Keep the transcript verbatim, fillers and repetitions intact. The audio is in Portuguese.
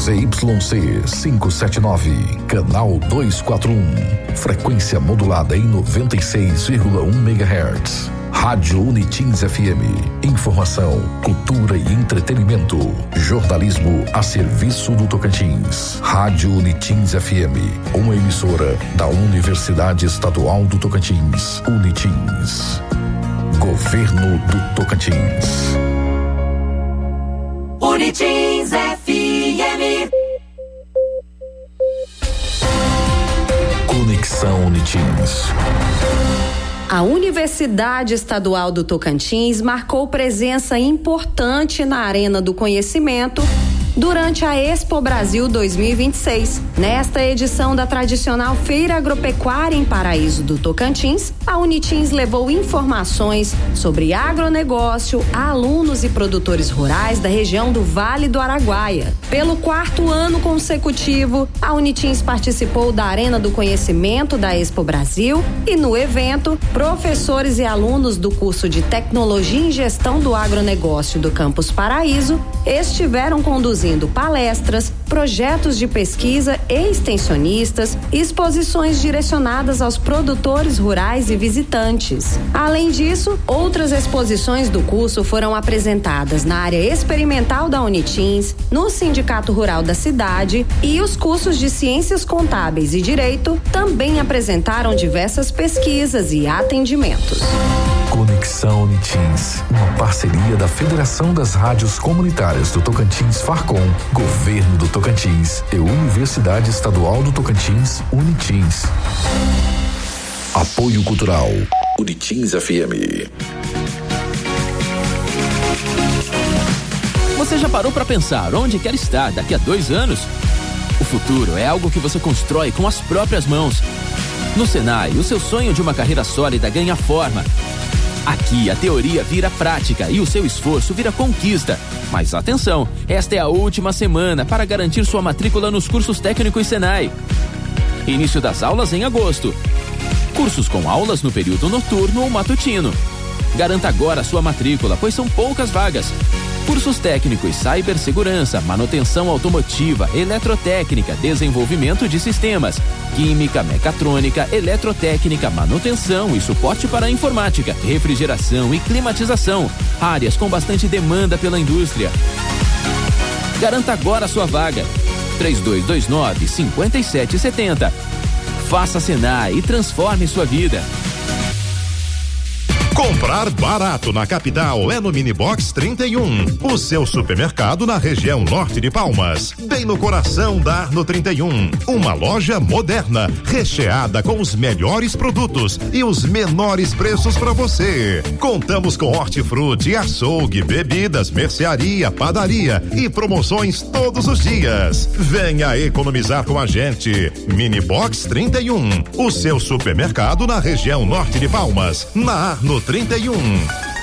Z Y C quinhentos e setenta e nove, canal duzentos e quarenta e um, frequência modulada em noventa e seis vírgula um megahertz. Rádio Unitins F M. Informação, cultura e entretenimento. Jornalismo a serviço do Tocantins. Rádio Unitins F M. Uma emissora da Universidade Estadual do Tocantins. Unitins. Governo do Tocantins. Unitins F M. Conexão Unitins. A Universidade Estadual do Tocantins marcou presença importante na Arena do Conhecimento durante a Expo Brasil dois mil e vinte e seis. Nesta edição da tradicional Feira Agropecuária em Paraíso do Tocantins, a Unitins levou informações sobre agronegócio a alunos e produtores rurais da região do Vale do Araguaia. Pelo quarto ano consecutivo, a Unitins participou da Arena do Conhecimento da Expo Brasil e no evento, professores e alunos do curso de Tecnologia em Gestão do Agronegócio do Campus Paraíso estiveram conduzindo palestras, projetos de pesquisa e extensionistas, exposições direcionadas aos produtores rurais e visitantes. Além disso, outras exposições do curso foram apresentadas na área experimental da Unitins, no Sindicato Rural da cidade, e os cursos de Ciências Contábeis e Direito também apresentaram diversas pesquisas e atendimentos. Conexão Unitins, uma parceria da Federação das Rádios Comunitárias do Tocantins Farcom, Governo do Tocantins e Universidade Estadual do Tocantins, Unitins. Apoio Cultural, Unitins F M. Você já parou para pensar onde quer estar daqui a dois anos? O futuro é algo que você constrói com as próprias mãos. No Senai, o seu sonho de uma carreira sólida ganha forma. Aqui a teoria vira prática e o seu esforço vira conquista. Mas atenção, esta é a última semana para garantir sua matrícula nos cursos técnicos Senai. Início das aulas em agosto. Cursos com aulas no período noturno ou matutino. Garanta agora sua matrícula, pois são poucas vagas. Cursos técnicos, cibersegurança, manutenção automotiva, eletrotécnica, desenvolvimento de sistemas, química, mecatrônica, eletrotécnica, manutenção e suporte para a informática, refrigeração e climatização, áreas com bastante demanda pela indústria. Garanta agora sua vaga. três dois dois nove, cinco sete sete zero. Faça Senai e transforme sua vida. Comprar barato na capital é no Minibox trinta e um, o seu supermercado na região norte de Palmas, bem no coração da Arno trinta e um, uma loja moderna, recheada com os melhores produtos e os menores preços para você. Contamos com hortifruti, açougue, bebidas, mercearia, padaria e promoções todos os dias. Venha economizar com a gente. Minibox trinta e um, o seu supermercado na região norte de Palmas, na Arno trinta e um.